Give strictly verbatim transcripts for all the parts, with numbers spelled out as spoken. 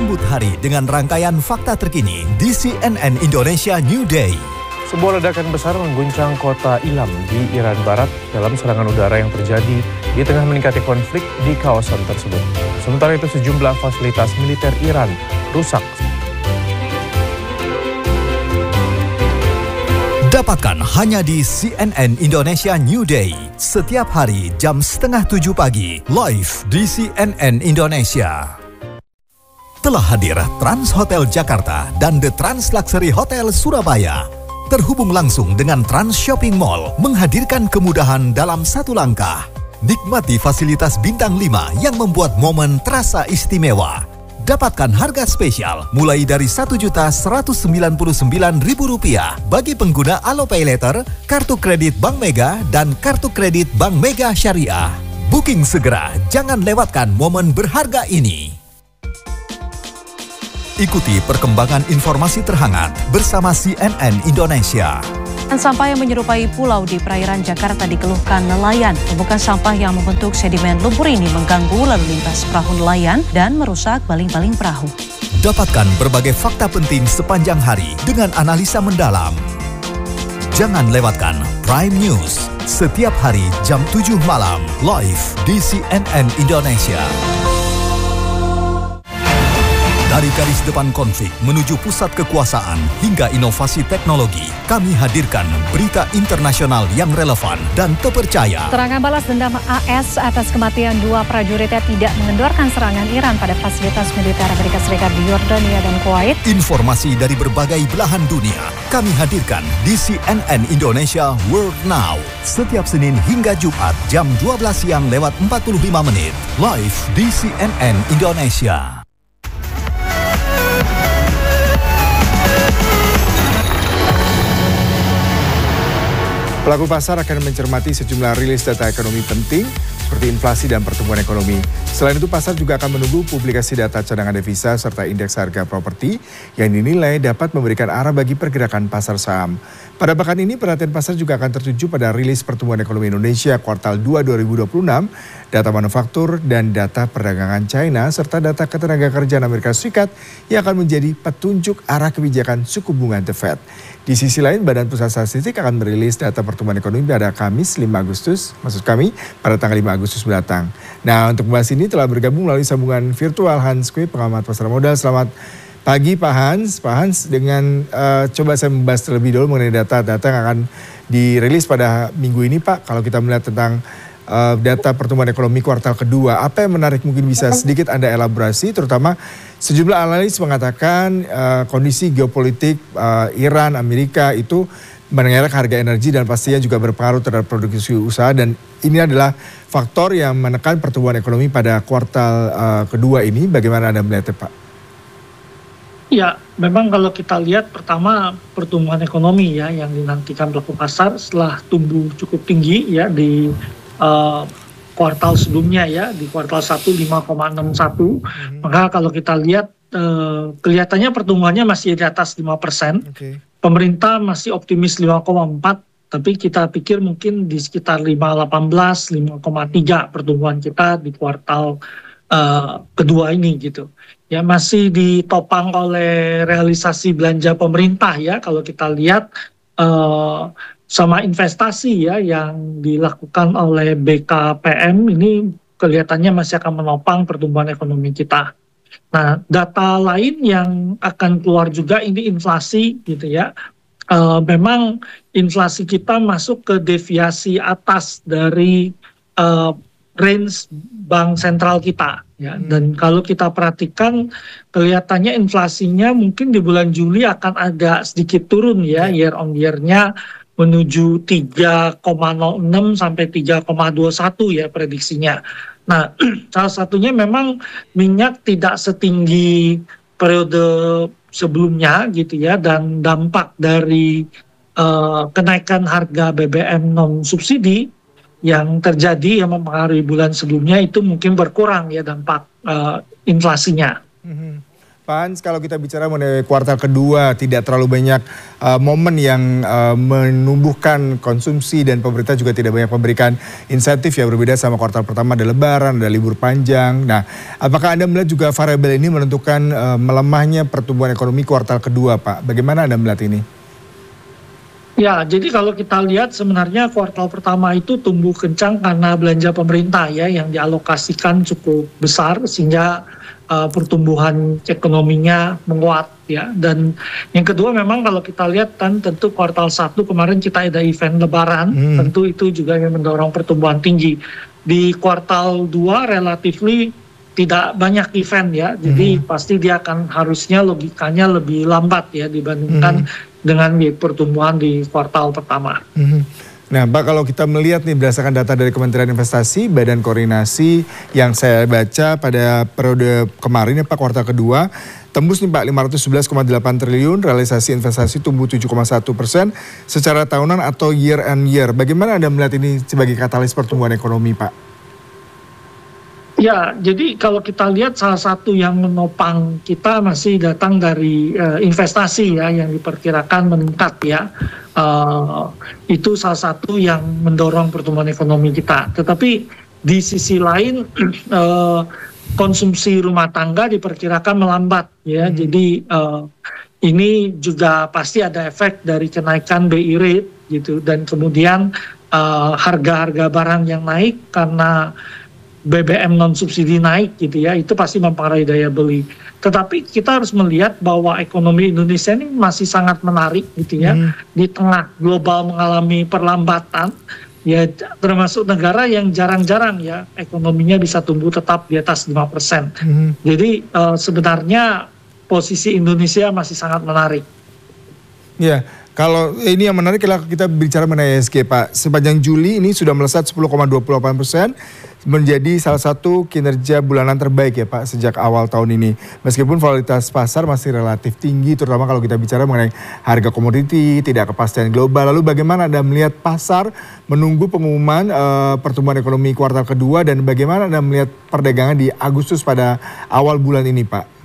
Sambut hari dengan rangkaian fakta terkini di C N N Indonesia New Day. Sebuah ledakan besar mengguncang kota Ilam di Iran Barat dalam serangan udara yang terjadi di tengah meningkatnya konflik di kawasan tersebut. Sementara itu sejumlah fasilitas militer Iran rusak. Dapatkan hanya di C N N Indonesia New Day. Setiap hari jam setengah tujuh pagi, live di C N N Indonesia. Telah hadir Trans Hotel Jakarta dan The Trans Luxury Hotel Surabaya. Terhubung langsung dengan Trans Shopping Mall, menghadirkan kemudahan dalam satu langkah. Nikmati fasilitas bintang lima yang membuat momen terasa istimewa. Dapatkan harga spesial mulai dari satu juta seratus sembilan puluh sembilan ribu rupiah bagi pengguna Alo Pay Later, kartu kredit Bank Mega, dan kartu kredit Bank Mega Syariah. Booking segera, jangan lewatkan momen berharga ini. Ikuti perkembangan informasi terhangat bersama C N N Indonesia. Sampah yang menyerupai pulau di perairan Jakarta dikeluhkan nelayan. Tumpukan sampah yang membentuk sedimen lumpur ini mengganggu lalu lintas perahu nelayan dan merusak baling-baling perahu. Dapatkan berbagai fakta penting sepanjang hari dengan analisa mendalam. Jangan lewatkan Prime News setiap hari jam tujuh malam live di C N N Indonesia. Dari garis depan konflik menuju pusat kekuasaan hingga inovasi teknologi, kami hadirkan berita internasional yang relevan dan terpercaya. Serangan balas dendam A S atas kematian dua prajuritnya tidak mengendorkan serangan Iran pada fasilitas militer Amerika Serikat di Yordania dan Kuwait. Informasi dari berbagai belahan dunia kami hadirkan di C N N Indonesia World Now. Setiap Senin hingga Jumat jam dua belas siang lewat empat puluh lima menit. Live di C N N Indonesia. Pelaku pasar akan mencermati sejumlah rilis data ekonomi penting seperti inflasi dan pertumbuhan ekonomi. Selain itu, pasar juga akan menunggu publikasi data cadangan devisa serta indeks harga properti yang dinilai dapat memberikan arah bagi pergerakan pasar saham. Pada pekan ini, perhatian pasar juga akan tertuju pada rilis pertumbuhan ekonomi Indonesia kuartal dua dua ribu dua puluh enam, data manufaktur dan data perdagangan China, serta data ketenaga kerjaan Amerika Serikat yang akan menjadi petunjuk arah kebijakan suku bunga The Fed. Di sisi lain, Badan Pusat Statistik akan merilis data pertumbuhan ekonomi pada Kamis lima Agustus, maksud kami pada tanggal lima Agustus mendatang. Nah, untuk membahas ini telah bergabung melalui sambungan virtual Hans Kueh, pengamat pasar modal. Selamat pagi Pak Hans. Pak Hans, dengan uh, coba saya membahas terlebih dahulu mengenai data-data yang akan dirilis pada minggu ini Pak. Kalau kita melihat tentang uh, data pertumbuhan ekonomi kuartal kedua, apa yang menarik mungkin bisa sedikit Anda elaborasi, terutama sejumlah analis mengatakan uh, kondisi geopolitik uh, Iran, Amerika itu mengerek harga energi dan pastinya juga berpengaruh terhadap produksi usaha, dan ini adalah faktor yang menekan pertumbuhan ekonomi pada kuartal uh, kedua ini. Bagaimana Anda melihatnya Pak? Ya, memang kalau kita lihat pertama pertumbuhan ekonomi ya yang dinantikan pelaku pasar setelah tumbuh cukup tinggi ya di uh, kuartal sebelumnya ya, di kuartal satu lima koma enam satu. Hmm. Maka kalau kita lihat eh, kelihatannya pertumbuhannya masih di atas lima persen. Okay. Pemerintah masih optimis lima koma empat, tapi kita pikir mungkin di sekitar lima koma delapan belas, lima koma tiga pertumbuhan kita di kuartal eh, kedua ini gitu. Ya, masih ditopang oleh realisasi belanja pemerintah ya kalau kita lihat eh, sama investasi ya yang dilakukan oleh B K P M ini kelihatannya masih akan menopang pertumbuhan ekonomi kita. Nah, data lain yang akan keluar juga ini inflasi gitu ya. E, memang inflasi kita masuk ke deviasi atas dari e, range bank sentral kita ya. Hmm. Dan kalau kita perhatikan kelihatannya inflasinya mungkin di bulan Juli akan agak sedikit turun ya, year on year-nya menuju tiga koma nol enam sampai tiga koma dua satu ya prediksinya. Nah, salah satunya memang minyak tidak setinggi periode sebelumnya gitu ya, dan dampak dari uh, kenaikan harga B B M non subsidi yang terjadi yang mempengaruhi bulan sebelumnya itu mungkin berkurang ya dampak uh, inflasinya. Mm-hmm. Pak Hans, kalau kita bicara mengenai kuartal kedua, tidak terlalu banyak uh, momen yang uh, menumbuhkan konsumsi dan pemerintah juga tidak banyak memberikan insentif ya, berbeda sama kuartal pertama, ada lebaran, ada libur panjang. Nah, apakah Anda melihat juga variabel ini menentukan uh, melemahnya pertumbuhan ekonomi kuartal kedua, Pak? Bagaimana Anda melihat ini? Ya, jadi kalau kita lihat sebenarnya kuartal pertama itu tumbuh kencang karena belanja pemerintah ya yang dialokasikan cukup besar sehingga Uh, pertumbuhan ekonominya menguat ya. Dan yang kedua memang kalau kita lihat kan tentu kuartal satu kemarin kita ada event lebaran, hmm. tentu itu juga yang mendorong pertumbuhan tinggi. Di kuartal dua relatifly tidak banyak event ya, jadi hmm. pasti dia akan harusnya logikanya lebih lambat ya dibandingkan hmm. dengan di pertumbuhan di kuartal pertama. Hmm. Nah, Pak, kalau kita melihat nih berdasarkan data dari Kementerian Investasi, Badan Koordinasi yang saya baca pada periode kemarin ya Pak, kuartal kedua, tembus nih Pak lima ratus sebelas koma delapan triliun, realisasi investasi tumbuh tujuh koma satu persen secara tahunan atau year on year. Bagaimana Anda melihat ini sebagai katalis pertumbuhan ekonomi, Pak? Ya, jadi kalau kita lihat salah satu yang menopang kita masih datang dari uh, investasi ya yang diperkirakan meningkat ya. Uh, itu salah satu yang mendorong pertumbuhan ekonomi kita. Tetapi di sisi lain uh, konsumsi rumah tangga diperkirakan melambat ya. Hmm. Jadi uh, ini juga pasti ada efek dari kenaikan B I rate gitu, dan kemudian uh, harga-harga barang yang naik karena B B M non subsidi naik gitu ya, itu pasti mempengaruhi daya beli. Tetapi kita harus melihat bahwa ekonomi Indonesia ini masih sangat menarik gitu ya, hmm. di tengah global mengalami perlambatan ya, termasuk negara yang jarang-jarang ya ekonominya bisa tumbuh tetap di atas lima persen. Hmm. Jadi uh, sebenarnya posisi Indonesia masih sangat menarik. Ya. Kalau ini yang menarik kalau kita bicara mengenai I S G, Pak. Sepanjang Juli ini sudah melesat sepuluh koma dua delapan persen, menjadi salah satu kinerja bulanan terbaik ya Pak sejak awal tahun ini. Meskipun volatilitas pasar masih relatif tinggi, terutama kalau kita bicara mengenai harga komoditi, tidak kepastian global. Lalu bagaimana Anda melihat pasar menunggu pengumuman uh, pertumbuhan ekonomi kuartal kedua, dan bagaimana Anda melihat perdagangan di Agustus pada awal bulan ini, Pak?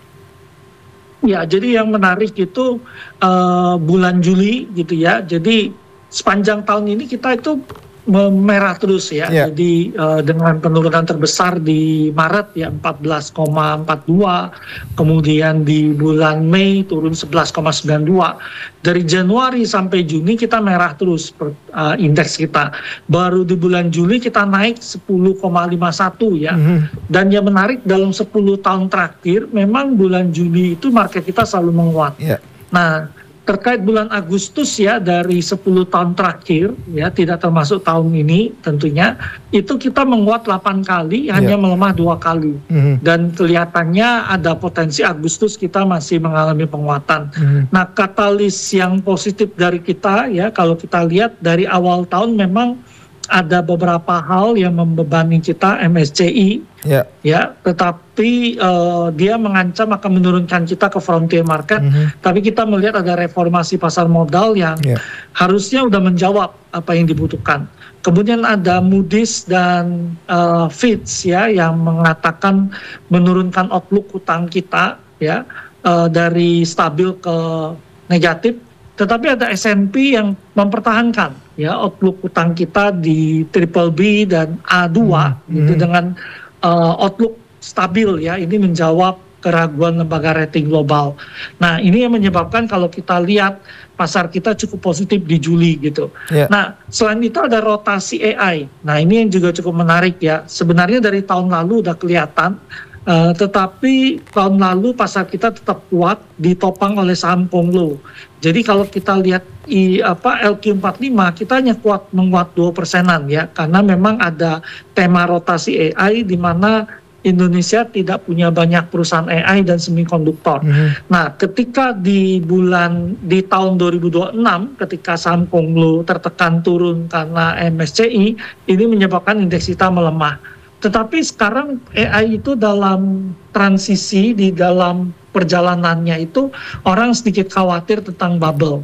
Ya, jadi yang menarik itu uh, bulan Juli gitu ya. Jadi sepanjang tahun ini kita itu merah terus ya. Yeah. Jadi uh, dengan penurunan terbesar di Maret ya empat belas koma empat dua, kemudian di bulan Mei turun sebelas koma sembilan dua. Dari Januari sampai Juni kita merah terus per, uh, indeks kita. Baru di bulan Juli kita naik sepuluh koma lima satu ya. Mm-hmm. Dan yang menarik dalam sepuluh tahun terakhir memang bulan Juli itu market kita selalu menguat. Yeah. Nah, terkait bulan Agustus ya dari sepuluh tahun terakhir ya, tidak termasuk tahun ini tentunya, itu kita menguat delapan kali, yeah. hanya melemah dua kali. Mm-hmm. Dan kelihatannya ada potensi Agustus kita masih mengalami penguatan. Mm-hmm. Nah, katalis yang positif dari kita ya, kalau kita lihat dari awal tahun memang ada beberapa hal yang membebani kita, M S C I yeah. ya, tetapi uh, dia mengancam akan menurunkan kita ke frontier market. Mm-hmm. Tapi kita melihat ada reformasi pasar modal yang yeah. harusnya udah menjawab apa yang dibutuhkan. Kemudian ada Moody's dan uh, Fitch ya yang mengatakan menurunkan outlook utang kita ya uh, dari stabil ke negatif. Tetapi ada S and P yang mempertahankan ya outlook utang kita di triple B dan A dua hmm. gitu, dengan uh, outlook stabil ya. Ini menjawab keraguan lembaga rating global. Nah, ini yang menyebabkan kalau kita lihat pasar kita cukup positif di Juli gitu. Yeah. Nah, selain itu ada rotasi A I. Nah, ini yang juga cukup menarik ya. Sebenarnya dari tahun lalu udah kelihatan. Uh, tetapi tahun lalu pasar kita tetap kuat ditopang oleh saham Konglo. Jadi kalau kita lihat i, apa, L Q empat puluh lima kita hanya kuat menguat dua persenan ya, karena memang ada tema rotasi A I di mana Indonesia tidak punya banyak perusahaan A I dan semikonduktor. Mm-hmm. Nah, ketika di bulan di tahun dua ribu dua puluh enam ketika saham Konglo tertekan turun karena M S C I, ini menyebabkan indeks kita melemah. Tetapi sekarang A I itu dalam transisi, di dalam perjalanannya itu orang sedikit khawatir tentang bubble.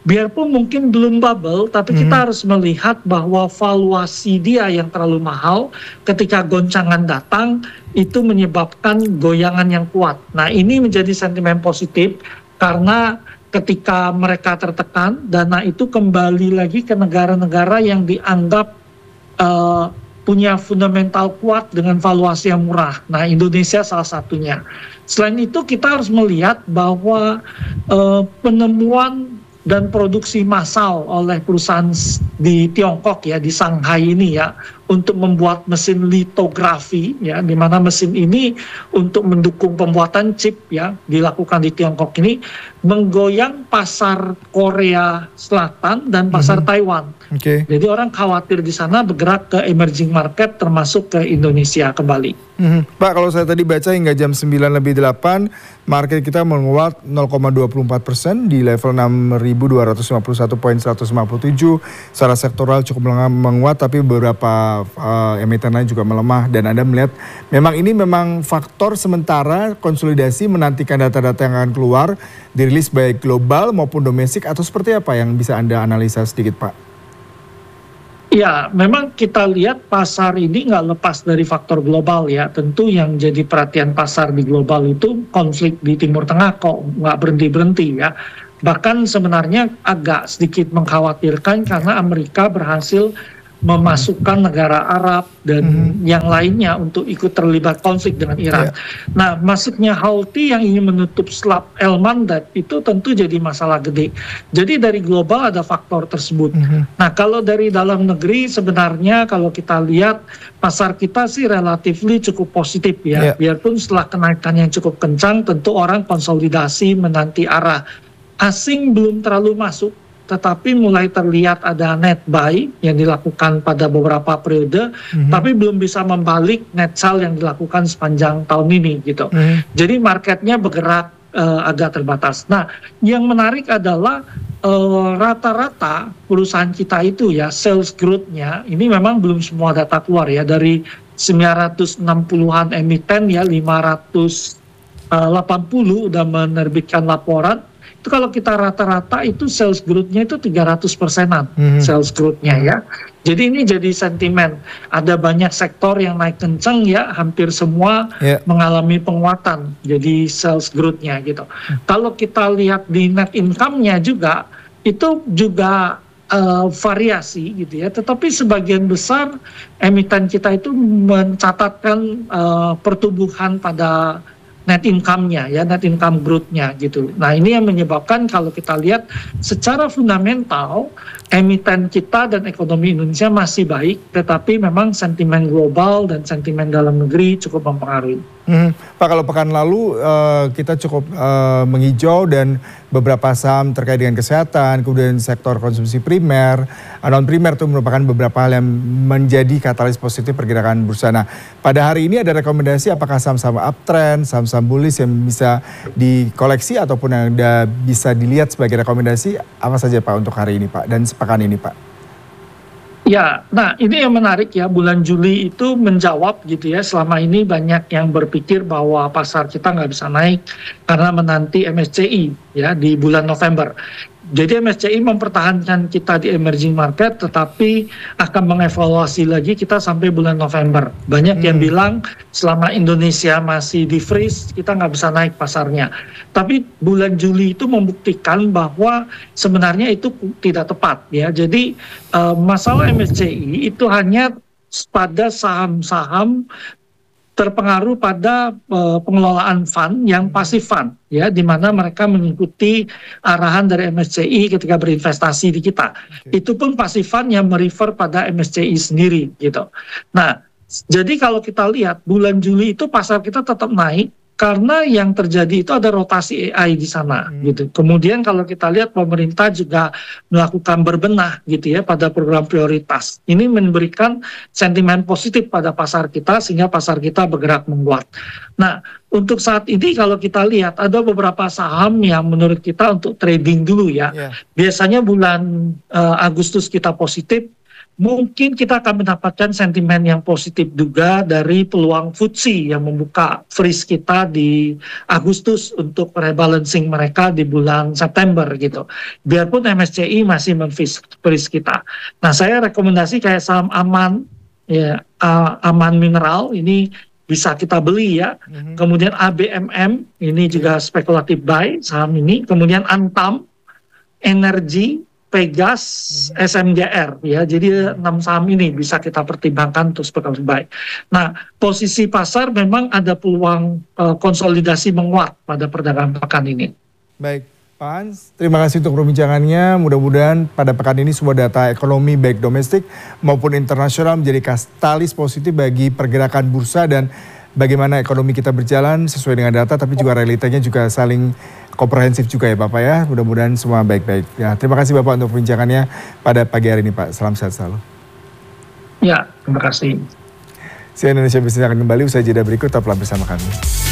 biarpun mungkin belum bubble, tapi kita Mhm. harus melihat bahwa valuasi dia yang terlalu mahal ketika goncangan datang itu menyebabkan goyangan yang kuat. Nah, ini menjadi sentimen positif karena ketika mereka tertekan, dana itu kembali lagi ke negara-negara yang dianggap eh, punya fundamental kuat dengan valuasi yang murah. Nah, Indonesia salah satunya. Selain itu, kita harus melihat bahwa eh, penemuan dan produksi massal oleh perusahaan s- di Tiongkok ya, di Shanghai ini ya, untuk membuat mesin litografi ya, di mana mesin ini untuk mendukung pembuatan chip ya, dilakukan di Tiongkok ini, menggoyang pasar Korea Selatan dan pasar Mhm. Taiwan. Oke. Jadi orang khawatir di sana bergerak ke emerging market termasuk ke Indonesia kembali. Mhm. Pak, kalau saya tadi baca hingga jam sembilan lebih delapan, market kita menguat nol koma dua puluh empat persen di level enam ribu dua ratus lima puluh satu koma seratus lima puluh tujuh. Secara sektoral cukup meleng- menguat, tapi beberapa uh, emiten lain juga melemah. Dan Anda melihat memang ini memang faktor sementara konsolidasi menantikan data-data yang akan keluar, dirilis baik global maupun domestik, atau seperti apa yang bisa Anda analisa sedikit, Pak? Ya, memang kita lihat pasar ini nggak lepas dari faktor global ya. Tentu yang jadi perhatian pasar di global itu konflik di Timur Tengah kok nggak berhenti-berhenti ya. Bahkan sebenarnya agak sedikit mengkhawatirkan karena Amerika berhasil memasukkan negara Arab dan yang lainnya untuk ikut terlibat konflik dengan Iran. Nah, masuknya Houthi yang ingin menutup Selat El Mandeb itu tentu jadi masalah gede. Jadi dari global ada faktor tersebut. Nah, kalau dari dalam negeri sebenarnya kalau kita lihat pasar kita sih relatifly cukup positif ya. Yeah. Biarpun setelah kenaikan yang cukup kencang tentu orang konsolidasi menanti arah. Asing belum terlalu masuk, tetapi mulai terlihat ada net buy yang dilakukan pada beberapa periode, tapi belum bisa membalik net sell yang dilakukan sepanjang tahun ini gitu. Jadi marketnya bergerak eh, agak terbatas. Nah, yang menarik adalah eh, rata-rata perusahaan kita itu ya sales growth-nya ini memang belum semua data keluar ya, dari sembilan ratus enam puluhan emiten ya lima ratus delapan puluh udah menerbitkan laporan. Itu kalau kita rata-rata itu sales growth-nya itu tiga ratus persenan Mhm. sales growth-nya ya. Jadi ini jadi sentimen. Ada banyak sektor yang naik kencang ya, hampir semua Ya. mengalami penguatan. Jadi sales growth-nya gitu. Kalau kita lihat di net income-nya juga, itu juga eh, variasi gitu ya. Tetapi sebagian besar emiten kita itu mencatatkan eh, pertumbuhan pada net income-nya ya, net income growth-nya gitu. Nah, ini yang menyebabkan kalau kita lihat secara fundamental emiten kita dan ekonomi Indonesia masih baik, tetapi memang sentimen global dan sentimen dalam negeri cukup mempengaruhi. Mhm. Pak, kalau pekan lalu eh, kita cukup eh, menghijau dan beberapa saham terkait dengan kesehatan, kemudian sektor konsumsi primer, non primer itu merupakan beberapa hal yang menjadi katalis positif pergerakan bursa. Nah, pada hari ini ada rekomendasi apakah saham-saham uptrend, saham-saham bullish yang bisa dikoleksi ataupun yang ada bisa dilihat sebagai rekomendasi apa saja Pak untuk hari ini Pak dan sepekan ini Pak? Ya, nah ini yang menarik ya, bulan Juli itu menjawab gitu ya, selama ini banyak yang berpikir bahwa pasar kita nggak bisa naik karena menanti M S C I ya di bulan November. Jadi M S C I mempertahankan kita di emerging market, tetapi akan mengevaluasi lagi kita sampai bulan November. Banyak yang bilang selama Indonesia masih di freeze, kita nggak bisa naik pasarnya. Tapi bulan Juli itu membuktikan bahwa sebenarnya itu tidak tepat ya. Jadi eh, masalah M S C I itu hanya pada saham-saham terpengaruh pada uh, pengelolaan fund yang passive fund ya, di mana mereka mengikuti arahan dari M S C I ketika berinvestasi di kita. Itu pun passive fund yang merefer pada M S C I sendiri gitu. Nah, jadi kalau kita lihat bulan Juli itu pasar kita tetap naik karena yang terjadi itu ada rotasi A I di sana gitu. Kemudian kalau kita lihat pemerintah juga melakukan berbenah gitu ya pada program prioritas. Ini memberikan sentimen positif pada pasar kita sehingga pasar kita bergerak menguat. Nah, untuk saat ini kalau kita lihat ada beberapa saham yang menurut kita untuk trading dulu ya. Yeah. Biasanya bulan uh, Agustus kita positif, mungkin kita akan mendapatkan sentimen yang positif juga dari peluang F T S E yang membuka freeze kita di Agustus untuk rebalancing mereka di bulan September gitu. Biarpun M S C I masih memfreeze kita. Nah, saya rekomendasi kayak saham Aman, ya, uh, Aman Mineral ini bisa kita beli ya. Mm-hmm. Kemudian A B M M ini juga spekulatif buy saham ini. Kemudian Antam, Energi, Pegas, mm-hmm. S M J R ya. Jadi enam saham ini bisa kita pertimbangkan untuk spekulatif buy. Nah, posisi pasar memang ada peluang uh, konsolidasi menguat pada perdagangan pekan ini. Baik, Pak Hans, terima kasih untuk perbincangannya. Mudah-mudahan pada pekan ini semua data ekonomi baik domestik maupun internasional menjadi katalis positif bagi pergerakan bursa dan bagaimana ekonomi kita berjalan sesuai dengan data, tapi juga realitanya juga saling komprehensif juga ya Bapak ya. Mudah-mudahan semua baik-baik. Ya, terima kasih Bapak untuk perbincangannya pada pagi hari ini Pak. Salam sehat selalu. Ya, terima kasih. C N N Indonesia Business akan kembali usai jeda berikut, tetaplah bersama kami.